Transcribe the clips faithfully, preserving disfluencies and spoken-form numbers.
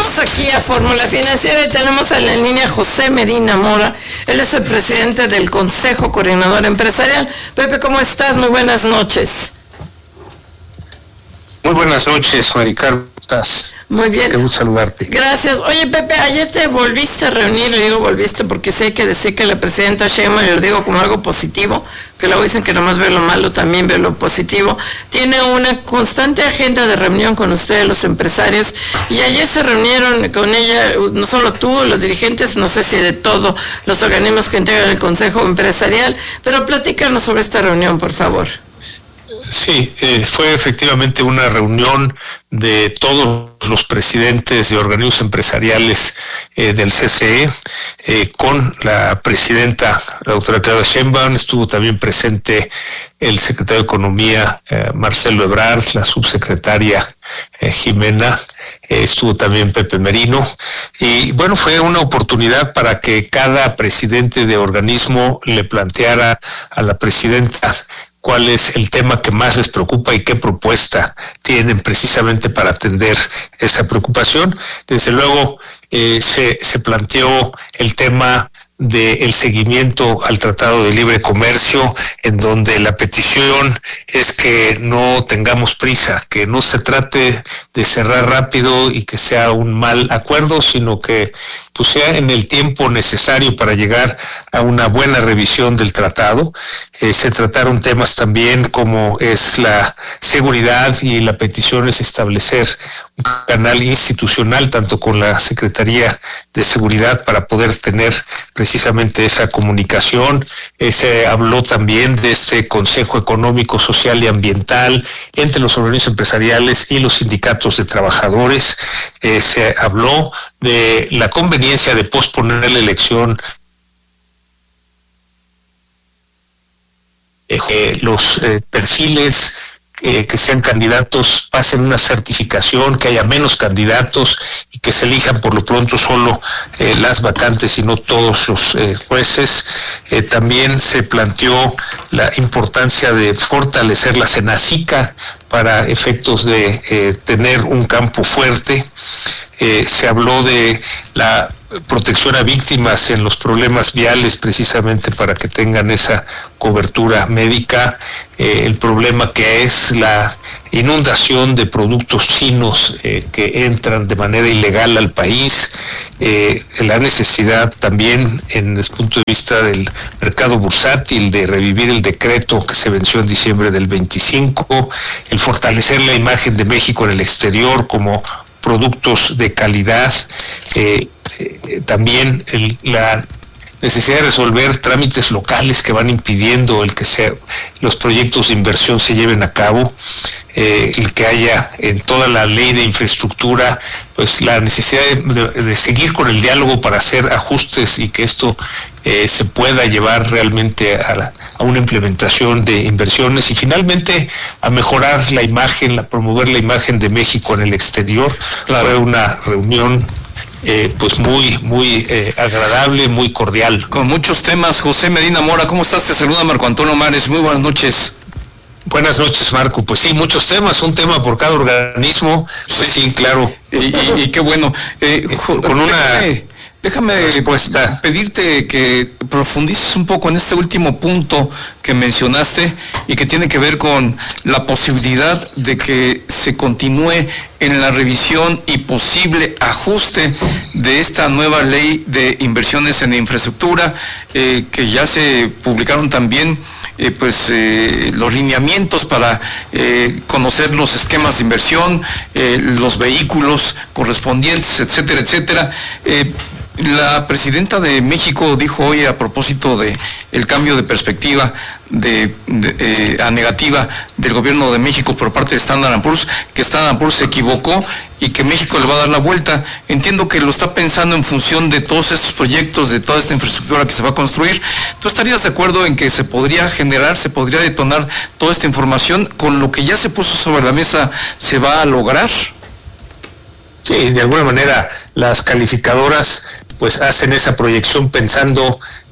Estamos aquí a Fórmula Financiera y tenemos en la línea a José Medina Mora. Él es el presidente del Consejo Coordinador Empresarial. Pepe, ¿cómo estás? Muy buenas noches. Muy buenas noches, Maricarmen. ¿Estás? Muy bien. Qué gusto saludarte. Gracias. Oye, Pepe, ayer te volviste a reunir, le digo volviste porque sé que decir que la presidenta Sheinbaum, y lo digo como algo positivo, que luego dicen que nomás ve lo malo, también ve lo positivo, tiene una constante agenda de reunión con ustedes, los empresarios, y ayer se reunieron con ella, no solo tú, los dirigentes, no sé si de todos los organismos que integran el Consejo Empresarial, pero platícanos sobre esta reunión, por favor. Sí, eh, fue efectivamente una reunión de todos los presidentes de organismos empresariales eh, del C C E, eh, con la presidenta, la doctora Claudia Sheinbaum. Estuvo también presente el secretario de Economía, eh, Marcelo Ebrard, la subsecretaria eh, Jimena, eh, estuvo también Pepe Merino, y bueno, fue una oportunidad para que cada presidente de organismo le planteara a la presidenta cuál es el tema que más les preocupa y qué propuesta tienen precisamente para atender esa preocupación. Desde luego, eh, se, se planteó el tema del seguimiento al Tratado de Libre Comercio, en donde la petición es que no tengamos prisa, que no se trate de cerrar rápido y que sea un mal acuerdo, sino que pues sea en el tiempo necesario para llegar a una buena revisión del tratado. Eh, se trataron temas también como es la seguridad, y la petición es establecer un canal institucional tanto con la Secretaría de Seguridad para poder tener precisamente esa comunicación. Eh, se habló también de este Consejo Económico, Social y Ambiental entre los organismos empresariales y los sindicatos de trabajadores. Eh, se habló de la conveniencia de posponer la elección, eh, los eh, perfiles eh, que sean candidatos pasen una certificación, que haya menos candidatos y que se elijan por lo pronto solo eh, las vacantes y no todos los eh, jueces. Eh, también se planteó la importancia de fortalecer la Senacica para efectos de eh, tener un campo fuerte. Eh, se habló de la protección a víctimas en los problemas viales, precisamente para que tengan esa cobertura médica. Eh, el problema que es la inundación de productos chinos eh, que entran de manera ilegal al país, eh, la necesidad también en el punto de vista del mercado bursátil de revivir el decreto que se venció en diciembre del veinticinco, el fortalecer la imagen de México en el exterior como productos de calidad, eh, eh, también el, la necesidad de resolver trámites locales que van impidiendo el que sea, los proyectos de inversión se lleven a cabo, eh, el que haya en toda la ley de infraestructura pues la necesidad de, de seguir con el diálogo para hacer ajustes y que esto eh, se pueda llevar realmente a, la, a una implementación de inversiones, y finalmente a mejorar la imagen, a promover la imagen de México en el exterior. Claro. Fue una reunión Eh, pues muy, muy eh, agradable, muy cordial. Con muchos temas. José Medina Mora, ¿cómo estás? Te saluda Marco Antonio Mares, muy buenas noches. Buenas noches, Marco. Pues sí, muchos temas, un tema por cada organismo. Pues sí, claro. Y, y, y qué bueno. Eh, con una... Déjame, déjame respuesta. Pedirte que profundices un poco en este último punto que mencionaste y que tiene que ver con la posibilidad de que se continúe en la revisión y posible ajuste de esta nueva ley de inversiones en infraestructura, eh, que ya se publicaron también eh, pues eh, los lineamientos para eh, conocer los esquemas de inversión, eh, los vehículos correspondientes, etcétera, etcétera. Eh, La presidenta de México dijo hoy, a propósito de el cambio de perspectiva de, de, eh, a negativa del gobierno de México por parte de Standard and Poor's, que Standard and Poor's se equivocó y que México le va a dar la vuelta. Entiendo que lo está pensando en función de todos estos proyectos, de toda esta infraestructura que se va a construir. ¿Tú estarías de acuerdo en que se podría generar, se podría detonar toda esta información con lo que ya se puso sobre la mesa, se va a lograr? Sí, de alguna manera las calificadoras pues hacen esa proyección pensando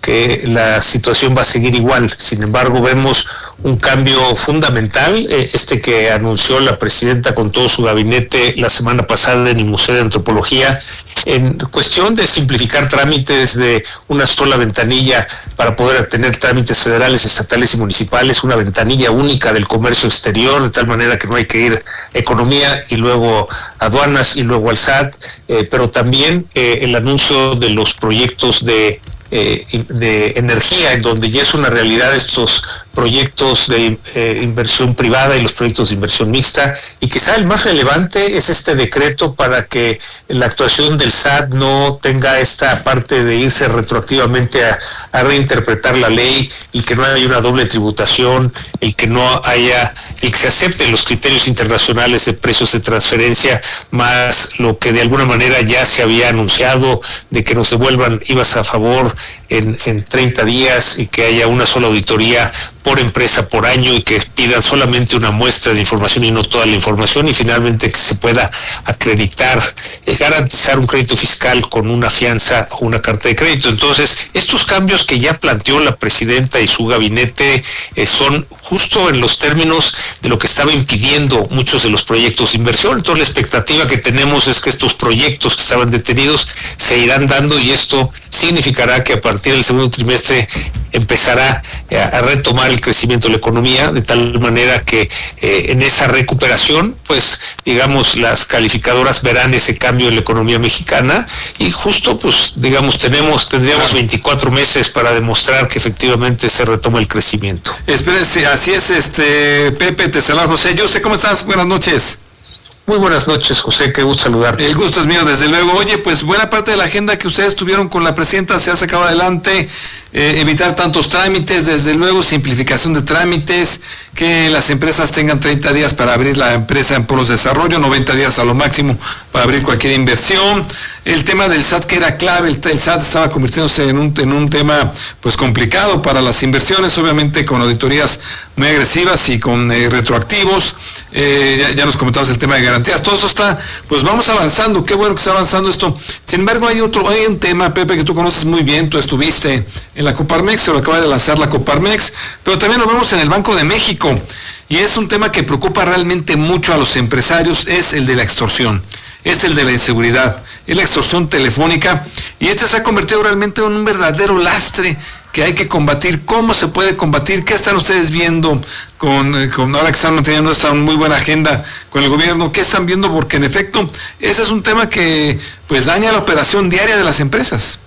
que la situación va a seguir igual. Sin embargo, vemos un cambio fundamental, eh, este que anunció la presidenta con todo su gabinete la semana pasada en el Museo de Antropología, en cuestión de simplificar trámites, de una sola ventanilla para poder tener trámites federales, estatales y municipales, una ventanilla única del comercio exterior, de tal manera que no hay que ir a economía y luego a aduanas y luego al S A T, eh, pero también eh, el anuncio de los proyectos de Eh, de energía, en donde ya es una realidad estos proyectos de eh, inversión privada y los proyectos de inversión mixta, y quizá el más relevante es este decreto para que la actuación del S A T no tenga esta parte de irse retroactivamente a, a reinterpretar la ley, y que no haya una doble tributación, el que no haya, el que se acepten los criterios internacionales de precios de transferencia, más lo que de alguna manera ya se había anunciado de que nos devuelvan I V As a favor en, en treinta días, y que haya una sola auditoría por empresa por año, y que pidan solamente una muestra de información y no toda la información, y finalmente que se pueda acreditar, eh, garantizar un crédito fiscal con una fianza o una carta de crédito. Entonces, estos cambios que ya planteó la presidenta y su gabinete eh, son justo en los términos de lo que estaba impidiendo muchos de los proyectos de inversión. Entonces, la expectativa que tenemos es que estos proyectos que estaban detenidos se irán dando, y esto significará que a partir del segundo trimestre empezará eh, a retomar el crecimiento de la economía, de tal manera que eh, en esa recuperación, pues digamos, las calificadoras verán ese cambio en la economía mexicana, y justo pues digamos tenemos tendríamos veinticuatro meses para demostrar que efectivamente se retoma el crecimiento. Espérense, así es, este Pepe, te saluda José. José, ¿cómo estás? Buenas noches. Muy buenas noches, José, qué gusto saludarte. El gusto es mío, desde luego. Oye, pues buena parte de la agenda que ustedes tuvieron con la presidenta se ha sacado adelante, eh, evitar tantos trámites, desde luego, simplificación de trámites, que las empresas tengan treinta días para abrir la empresa en polos de desarrollo, noventa días a lo máximo para abrir cualquier inversión. El tema del S A T, que era clave, el, el S A T estaba convirtiéndose en un, en un tema pues complicado para las inversiones, obviamente con auditorías muy agresivas y con eh, retroactivos. Eh, ya, ya nos comentamos el tema de garantías, todo eso está, pues vamos avanzando, qué bueno que está avanzando esto. Sin embargo, hay otro, hay un tema, Pepe, que tú conoces muy bien, tú estuviste en la Coparmex, se lo acaba de lanzar la Coparmex, pero también lo vemos en el Banco de México, y es un tema que preocupa realmente mucho a los empresarios, es el de la extorsión, es el de la inseguridad, es la extorsión telefónica, y este se ha convertido realmente en un verdadero lastre que hay que combatir. ¿Cómo se puede combatir? ¿Qué están ustedes viendo con, con ahora que están manteniendo esta muy buena agenda con el gobierno? ¿Qué están viendo? Porque en efecto, ese es un tema que pues daña la operación diaria de las empresas.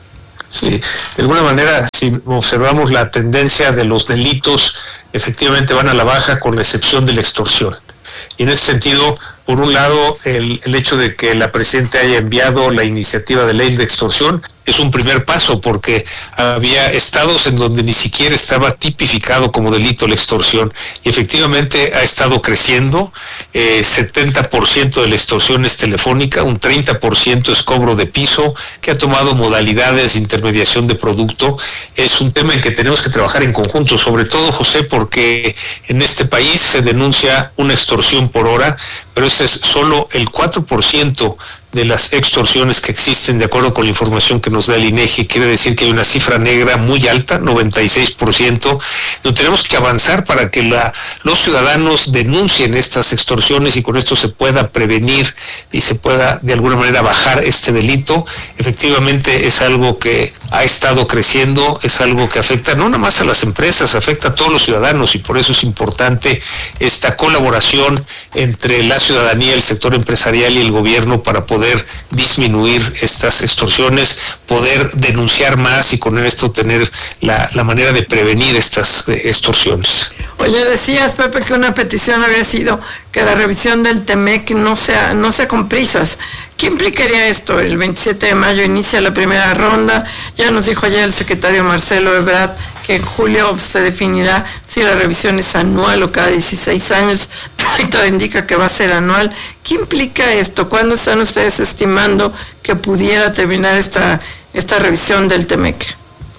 Sí, de alguna manera, si observamos la tendencia de los delitos, efectivamente van a la baja, con la excepción de la extorsión. Y en ese sentido, por un lado, el, el hecho de que la presidenta haya enviado la iniciativa de ley de extorsión es un primer paso, porque había estados en donde ni siquiera estaba tipificado como delito la extorsión, y efectivamente ha estado creciendo. eh, setenta por ciento de la extorsión es telefónica, un treinta por ciento es cobro de piso, que ha tomado modalidades de intermediación de producto. Es un tema en que tenemos que trabajar en conjunto, sobre todo, José, porque en este país se denuncia una extorsión por hora, pero ese es solo el cuatro por ciento de las extorsiones que existen, de acuerdo con la información que nos da el INEGI. Quiere decir que hay una cifra negra muy alta, noventa y seis por ciento. No tenemos que avanzar para que la, los ciudadanos denuncien estas extorsiones, y con esto se pueda prevenir y se pueda de alguna manera bajar este delito. Efectivamente es algo que ha estado creciendo, es algo que afecta no nada más a las empresas, afecta a todos los ciudadanos, y por eso es importante esta colaboración entre la ciudadanía, el sector empresarial y el gobierno para poder disminuir estas extorsiones, poder denunciar más, y con esto tener la, la manera de prevenir estas eh, extorsiones. Oye, decías, Pepe, que una petición había sido que la revisión del T M E C no sea, no sea con prisas. ¿Qué implicaría esto? El veintisiete de mayo inicia la primera ronda. Ya nos dijo ayer el secretario Marcelo Ebrard que en julio se definirá si la revisión es anual o cada dieciséis años. Y todo indica que va a ser anual. ¿Qué implica esto? ¿Cuándo están ustedes estimando que pudiera terminar esta, esta revisión del T M E C?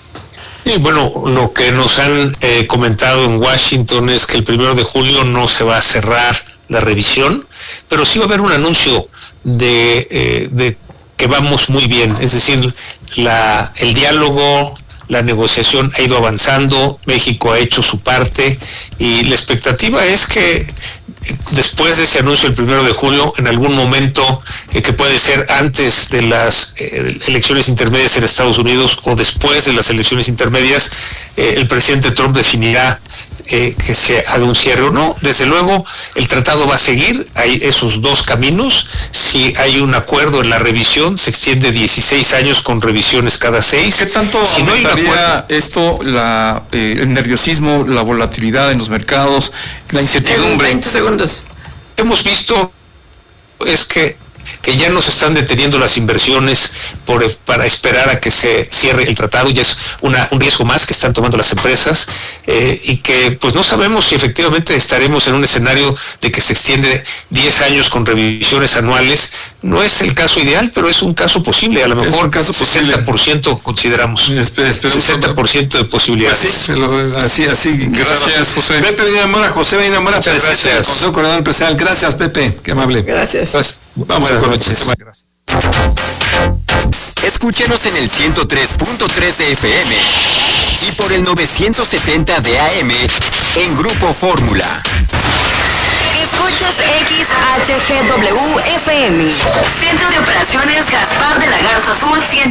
Y bueno, lo que nos han eh, comentado en Washington es que el primero de julio no se va a cerrar la revisión, pero sí va a haber un anuncio de, eh, de que vamos muy bien, es decir, la, el diálogo, la negociación ha ido avanzando, México ha hecho su parte y la expectativa es que después de ese anuncio el primero de julio, en algún momento eh, que puede ser antes de las eh, elecciones intermedias en Estados Unidos o después de las elecciones intermedias, eh, el presidente Trump definirá eh, que se haga un cierre o no. Desde luego, el tratado va a seguir, hay esos dos caminos. Si hay un acuerdo en la revisión, se extiende dieciséis años con revisiones cada seis. ¿Qué tanto si no aumentaría esto la, eh, el nerviosismo, la volatilidad en los mercados, la incertidumbre? veinte segundos. Hemos visto es que que ya no se están deteniendo las inversiones por, para esperar a que se cierre el tratado, ya es una, un riesgo más que están tomando las empresas, eh, y que pues no sabemos si efectivamente estaremos en un escenario de que se extiende diez años con revisiones anuales. No es el caso ideal, pero es un caso posible, a lo mejor caso sesenta por ciento consideramos, espera, espera, sesenta por ciento de posibilidades. Pues sí, lo, así, así. Gracias, José. Pepe Medina Mora, José Medina Mora, muchas presidente del Consejo Coordinador Empresarial. Gracias, Pepe, qué amable. Gracias. Pues, vamos a conocer. Escúchenos en el ciento tres punto tres de F M y por el novecientos setenta de A M en Grupo Fórmula. Escuchas X H G W F M. Centro de Operaciones Gaspar de la Garza Sur